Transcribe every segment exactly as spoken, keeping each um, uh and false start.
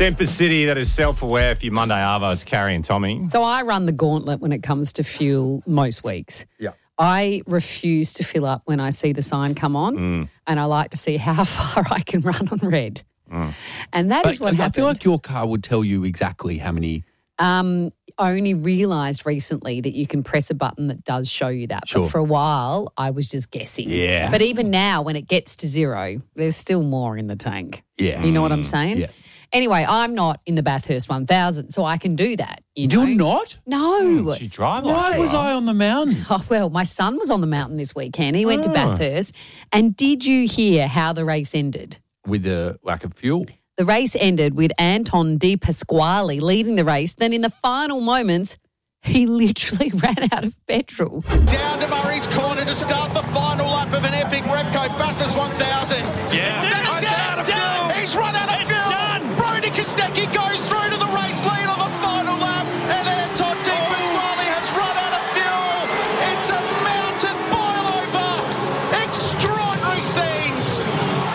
Semper City, that is self-aware for your Monday Arvo. It's Carrie and Tommy. So I run the gauntlet when it comes to fuel most weeks. Yeah. I refuse to fill up when I see the sign come on, Mm. and I like to see how far I can run on red. Mm. And that is But what I happened. feel like your car would tell you exactly how many. Um, I only realised recently that you can press a button that does show you that. Sure. But for a while, I was just guessing. Yeah. But even now, when it gets to zero, there's still more in the tank. Yeah. You know what I'm saying? Yeah. Anyway, I'm not in the Bathurst one thousand, so I can do that. You know? You're not? No. She drive Why like was you I on the mountain? Oh, well, my son was on the mountain this weekend. He went to Oh. Bathurst. And did you hear how the race ended? With the lack of fuel. The race ended with Anton De Pasquale leading the race. Then in the final moments, he literally ran out of petrol. Down to Murray's Corner to start the final lap of an epic Repco Bathurst one thousand. Yeah. It's done, It's it's done. done. He's run out of It's fuel. done. Brody Kostecki goes through to the race lead on the final lap, and Anton De Pasquale has run out of fuel. It's a mountain boil over. Extraordinary scenes.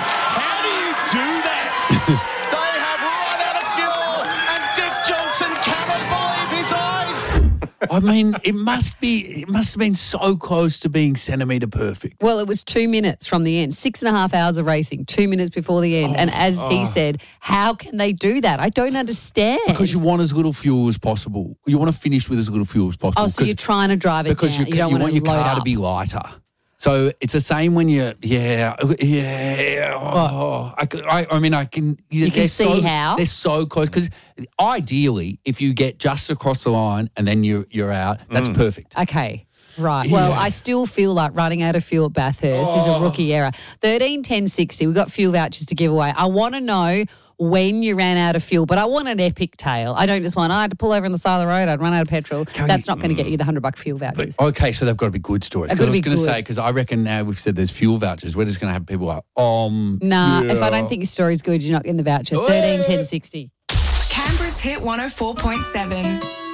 How do you do that? They have run out of fuel, and Dick Johnson cannot believe his eyes. I mean, it must be. It must have been so close to being centimetre perfect. Well, it was two minutes from the end, six and a half hours of racing, two minutes before the end. and as he said, how can they do that? I don't understand. Because you want as little fuel as possible. You want to finish with as little fuel as possible. oh, so you're trying to drive it because down. you, You don't you want, want to your load car up. to be lighter. So it's the same when you, yeah, yeah. Oh, I, could- I, I mean, I can. You can they're see so, how. they're so close because ideally, if you get just across the line and then you you're out, that's perfect. Okay. Right. Well, Yeah. I still feel like running out of fuel at Bathurst is a rookie error. thirteen ten sixty, we've got fuel vouchers to give away. I want to know when you ran out of fuel, but I want an epic tale. I don't just want, I had to pull over on the side of the road, I'd run out of petrol. That's not going to get you the one hundred buck fuel vouchers. But, okay, so they've got to be good stories. They've 'Cause got to I was be going to good. say, because I reckon now we've said there's fuel vouchers, we're just going to have people like, um, Nah, if I yeah. don't think your story's good, you're not getting the voucher. thirteen ten sixty. Canberra's Hit one oh four point seven.